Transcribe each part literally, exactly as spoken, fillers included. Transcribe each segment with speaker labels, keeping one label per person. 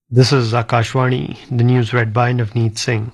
Speaker 1: This is Akashvani, the news read by Navneet Singh.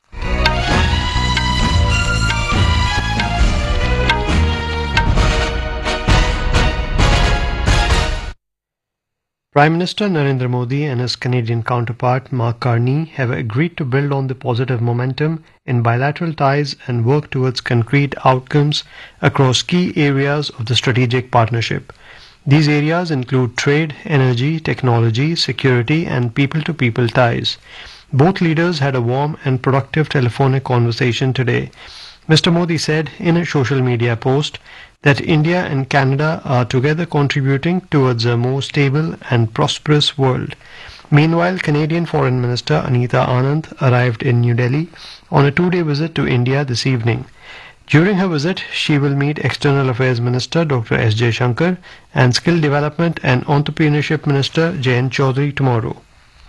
Speaker 1: Prime Minister Narendra Modi and his Canadian counterpart Mark Carney have agreed to build on the positive momentum in bilateral ties and work towards concrete outcomes across key areas of the strategic partnership. These areas include trade, energy, technology, security, and people-to-people ties. Both leaders had a warm and productive telephonic conversation today. Mister Modi said in a social media post that India and Canada are together contributing towards a more stable and prosperous world. Meanwhile, Canadian Foreign Minister Anita Anand arrived in New Delhi on a two-day visit to India this evening. During her visit, she will meet External Affairs Minister Doctor S J Shankar and Skill Development and Entrepreneurship Minister Jayant Chaudhary tomorrow.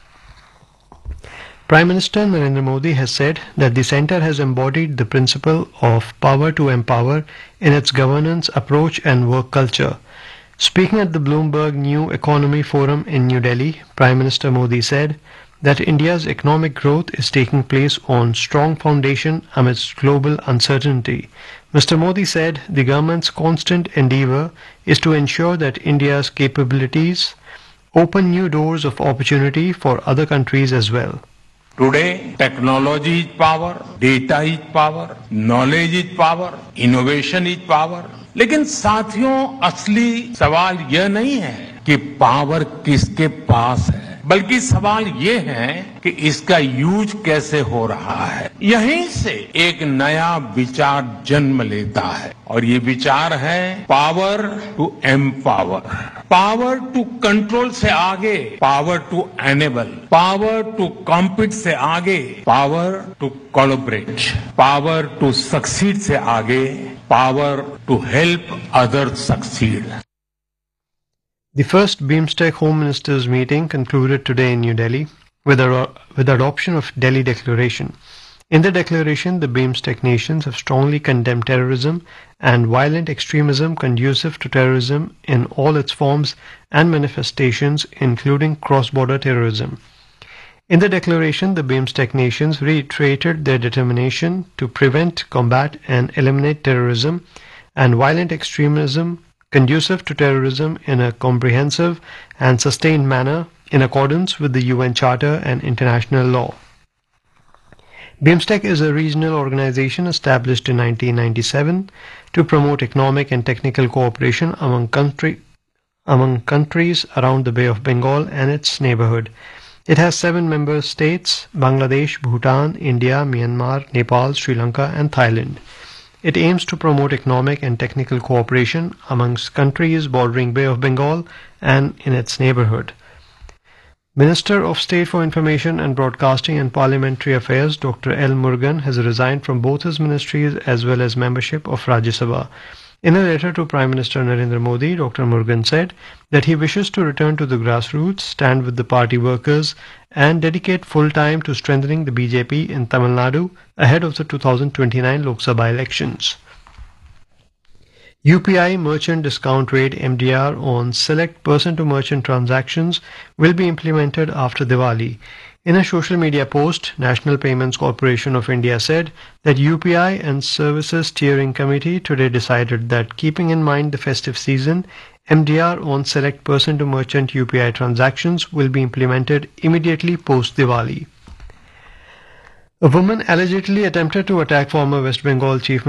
Speaker 1: Prime Minister Narendra Modi has said that the centre has embodied the principle of power to empower in its governance approach and work culture. Speaking at the Bloomberg New Economy Forum in New Delhi, Prime Minister Modi said that India's economic growth is taking place on strong foundation amidst global uncertainty. Mister Modi said the government's constant endeavour is to ensure that India's capabilities open new doors of opportunity for other countries as well.
Speaker 2: Today, technology is power, data is power, knowledge is power, innovation is power. लेकिन साथियों, असली सवाल यह नहीं है कि power किसके पास है, बल्कि सवाल ये है कि इसका यूज कैसे हो रहा है। यहीं से एक नया विचार जन्म लेता है और ये विचार है power to empower, power to control से आगे power to enable, power to compete से आगे power to collaborate, power to succeed से आगे power to help other succeed.
Speaker 1: The first BIMSTEC Home Ministers meeting concluded today in New Delhi with, a, with adoption of Delhi Declaration. In the declaration, the BIMSTEC nations have strongly condemned terrorism and violent extremism conducive to terrorism in all its forms and manifestations, including cross-border terrorism. In the declaration, the BIMSTEC nations reiterated their determination to prevent, combat, and eliminate terrorism and violent extremism conducive to terrorism in a comprehensive and sustained manner in accordance with the U N Charter and international law. BIMSTEC is a regional organization established in nineteen ninety-seven to promote economic and technical cooperation among, country, among countries around the Bay of Bengal and its neighborhood. It has seven member states: Bangladesh, Bhutan, India, Myanmar, Nepal, Sri Lanka, and Thailand. It aims to promote economic and technical cooperation amongst countries bordering Bay of Bengal and in its neighborhood. Minister of State for Information and Broadcasting and Parliamentary Affairs Doctor L. Murugan has resigned from both his ministries as well as membership of Rajya Sabha. In a letter to Prime Minister Narendra Modi, Doctor Murugan said that he wishes to return to the grassroots, stand with the party workers, and dedicate full time to strengthening the B J P in Tamil Nadu ahead of the two thousand twenty-nine Lok Sabha elections. U P I merchant discount rate M D R on select person-to-merchant transactions will be implemented after Diwali. In a social media post, National Payments Corporation of India said that U P I and Services Steering Committee today decided that, keeping in mind the festive season, M D R on select person-to-merchant U P I transactions will be implemented immediately post-Diwali. A woman allegedly attempted to attack former West Bengal Chief